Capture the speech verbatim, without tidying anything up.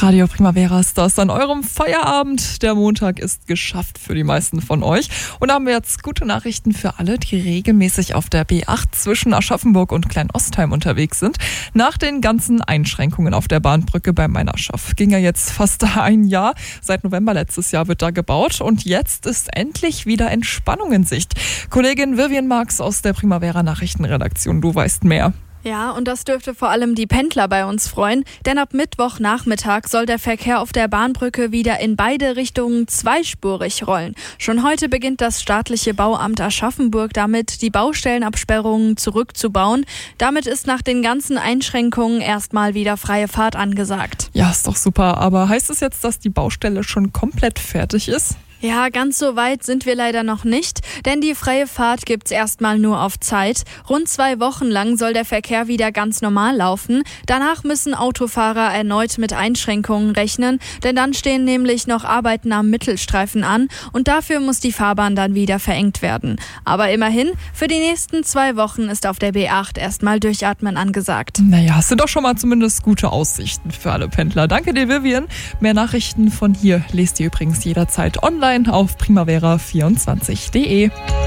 Radio Primavera ist das an eurem Feierabend. Der Montag ist geschafft für die meisten von euch. Und da haben wir jetzt gute Nachrichten für alle, die regelmäßig auf der B acht zwischen Aschaffenburg und Kleinostheim unterwegs sind. Nach den ganzen Einschränkungen auf der Bahnbrücke bei Meinerschaff ging ja jetzt fast ein Jahr. Seit November letztes Jahr wird da gebaut und jetzt ist endlich wieder Entspannung in Sicht. Kollegin Vivian Marx aus der Primavera Nachrichtenredaktion, du weißt mehr. Ja, und das dürfte vor allem die Pendler bei uns freuen, denn ab Mittwochnachmittag soll der Verkehr auf der Bahnbrücke wieder in beide Richtungen zweispurig rollen. Schon heute beginnt das staatliche Bauamt Aschaffenburg damit, die Baustellenabsperrungen zurückzubauen. Damit ist nach den ganzen Einschränkungen erstmal wieder freie Fahrt angesagt. Ja, ist doch super, aber heißt es jetzt, dass die Baustelle schon komplett fertig ist? Ja, ganz so weit sind wir leider noch nicht, denn die freie Fahrt gibt's erstmal nur auf Zeit. Rund zwei Wochen lang soll der Verkehr wieder ganz normal laufen. Danach müssen Autofahrer erneut mit Einschränkungen rechnen, denn dann stehen nämlich noch Arbeiten am Mittelstreifen an und dafür muss die Fahrbahn dann wieder verengt werden. Aber immerhin, für die nächsten zwei Wochen ist auf der B acht erstmal Durchatmen angesagt. Naja, es sind doch schon mal zumindest gute Aussichten für alle Pendler. Danke dir, Vivian. Mehr Nachrichten von hier lest ihr übrigens jederzeit online auf primavera vierundzwanzig punkt de.